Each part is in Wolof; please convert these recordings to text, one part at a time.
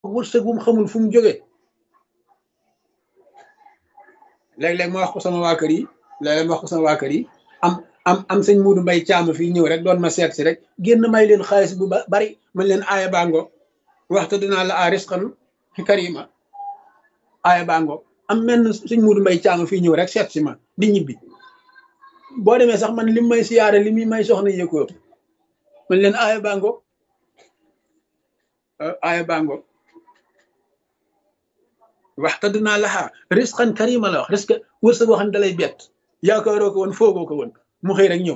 wërsëg bu mu xamul fu mu jógee léeg-léeg ma wax ko sama waa kër yi léeg-léeg ma wax ko sama waa kër yi am sëñ Muudu Mbay Caam fii ñëw rek doon ma seet si rek génn may leen xaalis bu bari man leen aaya bango waxta dinaa la a risqan karima aaya bango am menn sëñ Muudu Mbay Caam fii ñëw rek seet si ma di ñibbi boo demee sax man lim may siyaare li muy may soxna yëkkoo man leen aaya bango waxta dinaa laxaa risqan karima la wax risque wërsëg boo xam ne dalay bett yaakaaroo ko woon foogoo ko woon mu xëy rek ñëw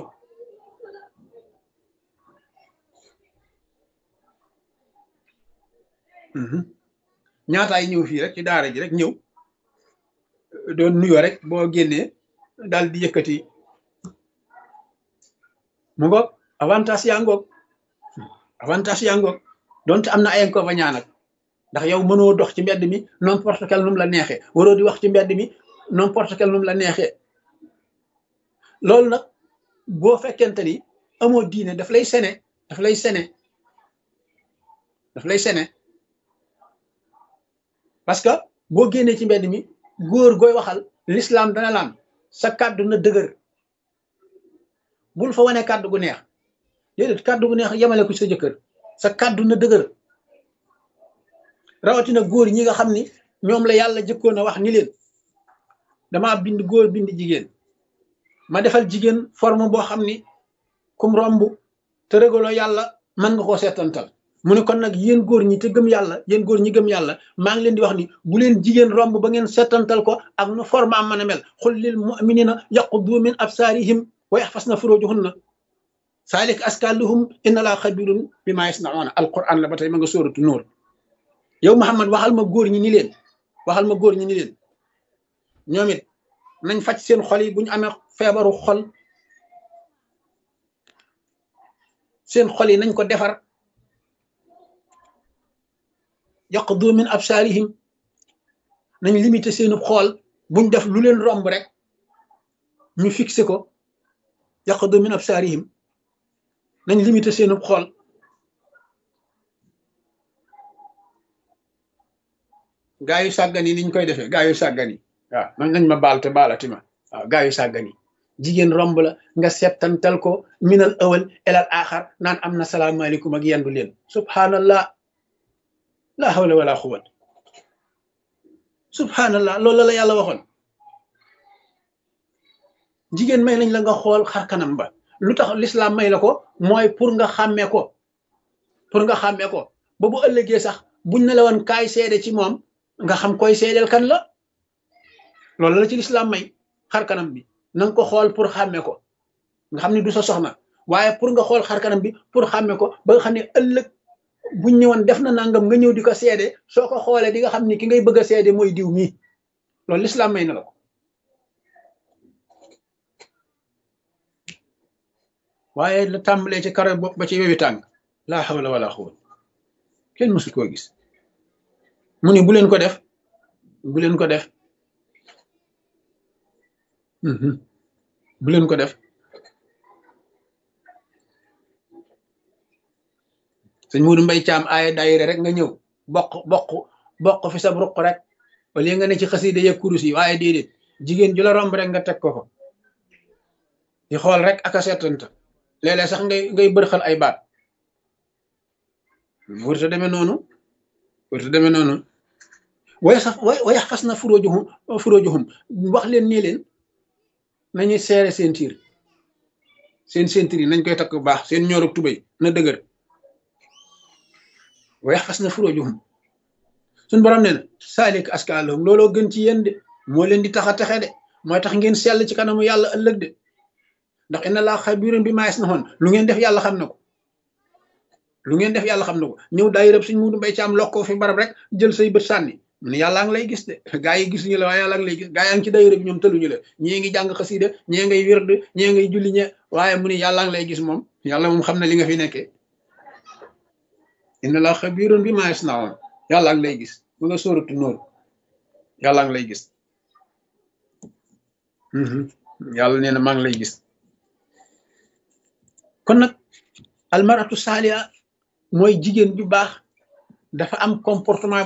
ñaataay ñëw fii rek ci daara ji rek ñëw doon nuyoo rek boo génnee daal di yëkkati mu ngoog avantage yaa ngoog donte am na ay inconvénients nag ndax yow mënoo dox ci mbedd mi n'importe quel num la neexee waroo di wax ci mbedd mi n'importe quel num la neexee loolu nag boo fekkente ni amoo diine daf lay sene parce que boo génnee ci mbedd mi góor gooy waxal l'islam dana laan sa kàddu na dëgër bul fa wane kàddu gu neex déedéet kàddu gu neex yemale ko sa jëkkër sa kàddu na dëgër rawatina góor ñi nga xam ni ñoom la yàlla jëkkoon a wax ni leen damaa bind góor bind jigéen ma defal jigéen forme boo xam ni kum romb te régaloo yàlla mën nga koo seetantal mu ne kon nag yéen góor ñi te gëm yàlla yéen góor ñi gëm yàlla maa ngi leen di wax ni bu leen jigéen romb ba ngeen seetantal ko ak nu forme am mën a mel xul lil muminina yaquddu min absaarihim wa yaxfasna furujuhunna saalik askaluhum inna laa xabirun bi maa yasnauna alquran la ba tey ma nga sóoratu nóor yow Muhammad waxal ma góor ñi ni leen ñoom it nañ faj seen xol yi bu ñu amee feebaru xol seen xol yi nañ ko defar yaqdu min absaarihim nañ limité seenu xool buñ def lu leen romb rek ñu fixé ko yaqdu min absaarihim nañ limité seenu xool gaa yu sàggan yi niñ koy defee gaa yu sàggan yi waaw nañ ma baal te baalati ma waaw gaa yu sàggan yi jigéen romb la nga settantal ko minal awal elal axar naan am na salaamaaleykum ak yendu leen subhanallah la hawla wala quwwat subhanallah loolu la yàlla waxoon jigéen may nañ la nga xool xar kanam ba lu tax l'islam may la ko mooy pour nga xàmmee ko ba bu ëllëgee sax buñ ne la woon kaay seede ci moom nga xam koy seedeel kan la loolu la ci l'islam may xar kanam bi na nga ko xool pour xàmmee ko nga xam ne du sa soxna waaye pour nga xool xar kanam bi pour xàmmee ko ba nga xam ne ëllëg buñ ñëwoon def na nangam nga ñëw di ko seede soo ko xoolee di nga xam ni ki ngay bëgg a seede mooy diw mii loolu l'islam may na la ko waaye la tàmbalee ci karo bopp ba ci wewi tàng laa hawla wala quwwata kenn mësul koo gis mu ni bu leen ko def bu leen ko def bu leen ko def sëñ Muudu Mbay Caam aaye daayira rek nga ñëw bokk fi sa ruq rek wala nga ne ci xasida ya kurus yi waaye déedéet jigéen ju la romb rek nga teg ko ko di xool rek ak a seetanta léeg-léeg sax ngay bërxal ay baat wërta demee noonu wayax fas na furóojuhum wax leen nii leen nañuy seere seen tiir yi nañ koy takk bu baax seen ñoorug tubéy na dëgër wayax fas na furóojuhum suñ borom ne na saalik askaalahum looloo gën ci yéen de moo leen di tax a texe de mooy tax ngeen sell ci kanamu yàlla ëllëg de ndax inna laa xabiirun bimaa yasnaun lu ngeen def yàlla xam na ko ñëw daayira suñ Muudu Mbay Caam lokkoo fi barab rek jël say bët sànni mu ne yàllaa ngi lay gis de gaa yi gisuñu la waaye yàllaa ngi lay gis gaa yaa ngi ci daayira bi ñoom tëluñu la ñii ngi jàng xasiida ñii ngay wird ñii ngay julli waaye mu ne yàllaa ngi lay gis moom yàlla moom xam na li nga fi nekkee inna laa xabiirun bimaa yasnaun yàllaa ngi lay gis mu nga sóoratu Nóor yàllaa ngi lay gis yàlla nee na maa ngi lay gis kon nag almaratu saaliha mooy jigéen ju baax dafa am comportement